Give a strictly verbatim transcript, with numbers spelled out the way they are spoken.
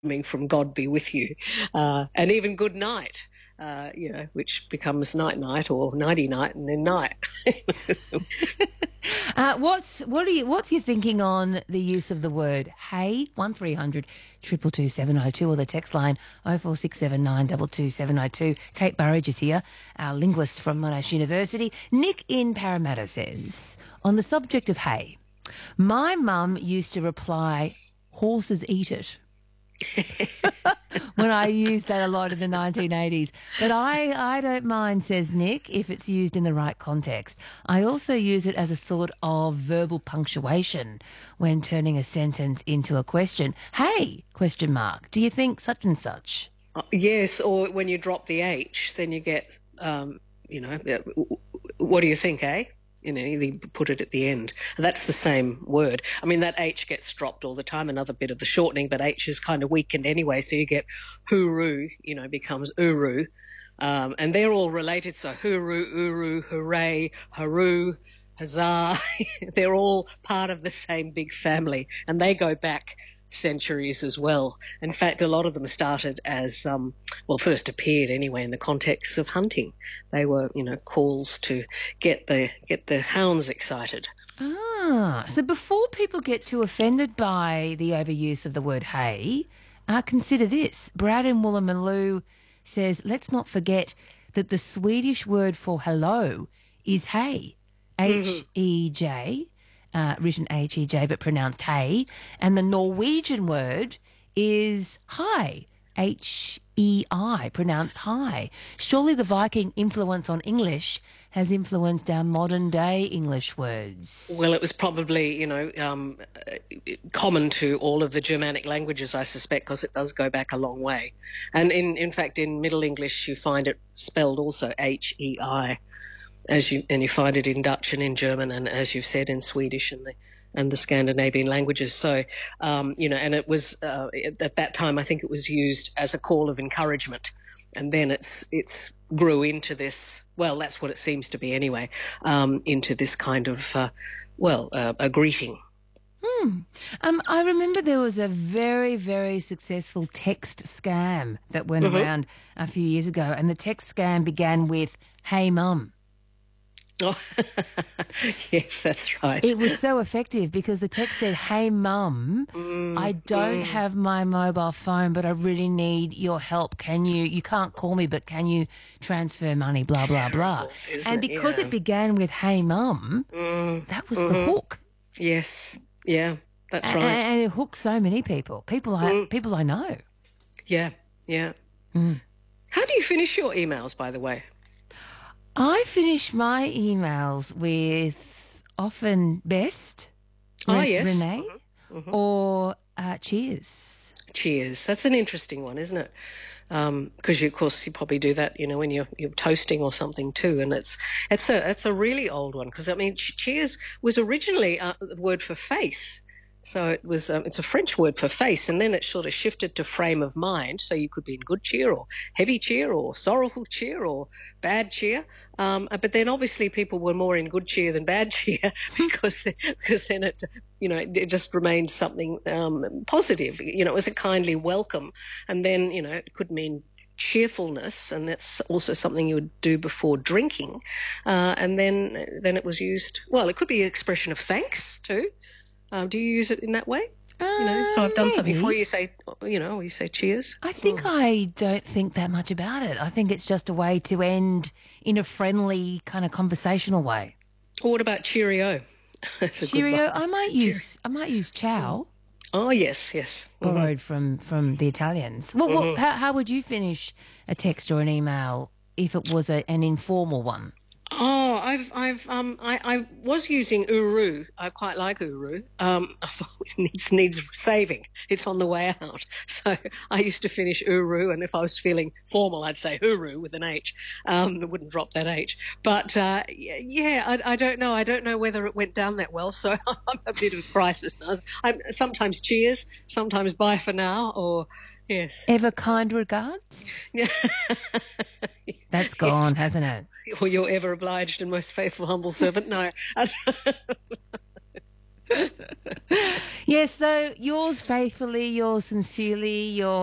from God be with you, uh, and even good night, uh, you know, which becomes night night or nighty night and then night. Uh, what's what are you? What's your thinking on the use of the word "hey"? One three hundred triple two seven zero two or the text line oh four six seven nine double two seven zero two. Kate Burridge is here, our linguist from Monash University. Nick in Parramatta says on the subject of "hey," my mum used to reply, "Horses eat it." When I used that a lot in the nineteen eighties. But I, I don't mind, says Nick, if it's used in the right context. I also use it as a sort of verbal punctuation when turning a sentence into a question. Hey, question mark, do you think such and such? Uh, yes, or when you drop the H, then you get, um, you know, uh, what do you think, eh? You know, you put it at the end. That's the same word. I mean, that H gets dropped all the time, another bit of the shortening, but H is kind of weakened anyway, so you get hooroo, you know, becomes uru. Um, and they're all related, so hooroo, uru, hooray, haroo, huzzah. They're all part of the same big family, and they go back centuries as well. In fact, a lot of them started as, um, well, first appeared anyway in the context of hunting. They were, you know, calls to get the get the hounds excited. Ah, so before people get too offended by the overuse of the word hey, uh, consider this. Brad in Woolloomooloo says, let's not forget that the Swedish word for hello is hey, H E J. Uh, written H E J but pronounced hey, and the Norwegian word is hi, H E I, pronounced hi. Surely the Viking influence on English has influenced our modern day English words. Well, it was probably, you know, um, common to all of the Germanic languages, I suspect, because it does go back a long way. And in, in fact, in Middle English, you find it spelled also H E I. As you and you find it in Dutch and in German, and as you've said, in Swedish and the and the Scandinavian languages. So, um, you know, and it was uh, at that time, I think it was used as a call of encouragement, and then it's it's grew into this. Well, that's what it seems to be anyway. Um, into this kind of uh, well, uh, a greeting. Hmm. Um, I remember there was a very, very successful text scam that went Mm-hmm. around a few years ago, and the text scam began with "Hey, mum." Oh, yes, that's right. It was so effective because the text said, "Hey, mum, Mm, I don't mm. have my mobile phone, but I really need your help. Can you, you can't call me, but can you transfer money, blah, blah, blah." Terrible, isn't And it? because Yeah. it began with "Hey, mum," Mm, that was the mm-hmm. hook. Yes. Yeah, A- that's a- right. And it hooked so many people, people I, Mm, people I know. yeah, yeah. Mm. How do you finish your emails, by the way? I finish my emails with often best, Oh, Ren- yes. Renee, Mm-hmm. Mm-hmm. or uh, cheers. Cheers. That's an interesting one, isn't it? Because you, of course, you probably do that, you know, when you're you're toasting or something too, and it's it's a it's a really old one because I mean, ch- cheers was originally uh, the word for face. So it was um, it's a French word for face, and then it sort of shifted to frame of mind. So you could be in good cheer or heavy cheer or sorrowful cheer or bad cheer. Um, uh, but then obviously people were more in good cheer than bad cheer because because then it you know it, it just remained something um, positive. You know, it was a kindly welcome, and then you know it could mean cheerfulness, and that's also something you would do before drinking. Uh, and then then it was used. Well, it could be an expression of thanks too. Um, do you use it in that way? You know, so Uh, I've done something for maybe. you. Say, you know, you say cheers. I think Mm. I don't think that much about it. I think it's just a way to end in a friendly kind of conversational way. Or what about cheerio? That's a good one. Cheerio. I might Cheerio. use I might use ciao, Oh yes, yes. Mm-hmm. borrowed from from the Italians. Well, what? Mm-hmm. How, how would you finish a text or an email if it was a, an informal one? Oh, I've, I've, um, I, I was using Uru. I quite like Uru. Um, I thought it needs needs saving. It's on the way out. So I used to finish Uru, and if I was feeling formal, I'd say Uru with an H. Um, I wouldn't drop that H. But uh, yeah, I, I don't know. I don't know whether it went down that well. So I'm a bit of a crisis now. I'm sometimes cheers, sometimes bye for now, or yes, Ever kind regards? yeah, That's yes. gone, hasn't it? Or your ever obliged and most faithful humble servant. No. Yes, so yours faithfully, yours sincerely, your